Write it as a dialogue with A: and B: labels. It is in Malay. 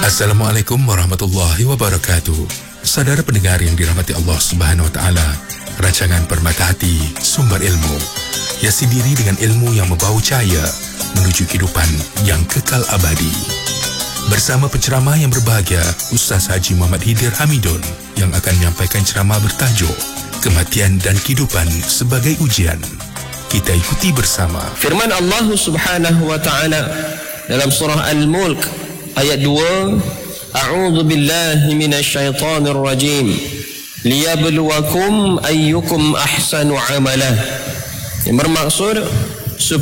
A: Assalamualaikum warahmatullahi wabarakatuh. Saudara pendengar yang dirahmati Allah Subhanahu wa taala, rancangan Permata Hati, sumber ilmu, hiasi diri dengan ilmu yang membawa cahaya menuju kehidupan yang kekal abadi. Bersama penceramah yang berbahagia, Ustaz Haji Muhammad Hidir Hamidun, yang akan menyampaikan ceramah bertajuk Kematian dan Kehidupan sebagai Ujian. Kita ikuti bersama.
B: Firman Allah Subhanahu wa taala dalam surah Al-Mulk ayat 2, A'udzu billahi minasyaitonir rajim. Liyabluwakum ayyukum ahsanu amala. Yang bermaksud